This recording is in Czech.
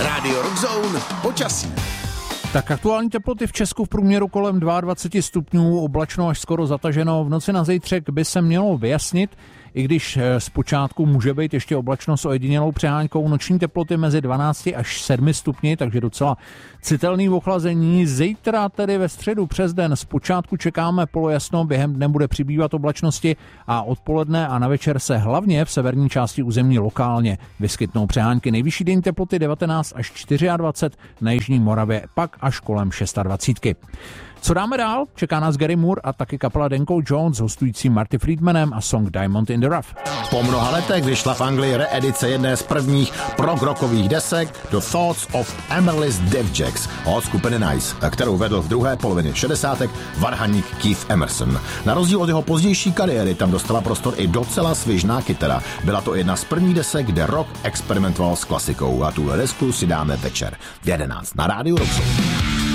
Radio Rock Zone počasí. Tak aktuální teploty v Česku v průměru kolem 22 stupňů, oblačno až skoro zataženo. V noci na zítřek by se mělo vyjasnit, i když zpočátku může být ještě oblačno s ojedinělou přehánkou. Noční teploty mezi 12 až 7 stupni, takže docela citelný ochlazení. Zítra tedy ve středu přes den zpočátku čekáme polojasno, během dne bude přibývat oblačnosti a odpoledne a na večer se hlavně v severní části území lokálně vyskytnou přehánky. Nejvyšší denní teploty 19 až 24, na jižní Moravě pak až kolem 26. Co dáme dál? Čeká nás Gary Moore a taky kapela Danko Jones s hostujícím Marty Friedmanem a song Diamond in the Rough. Po mnoha letech vyšla v Anglii reedice jedné z prvních prog-rockových desek The Thoughts of Emily's Dave Jacks od skupiny Nice, kterou vedl v druhé polovině 60. varhaník Keith Emerson. Na rozdíl od jeho pozdější kariéry tam dostala prostor i docela svižná kytara. Byla to jedna z prvních desek, kde rock experimentoval s klasikou a tuhle desku si dáme večer v 11 na Rádiu Rock Zone.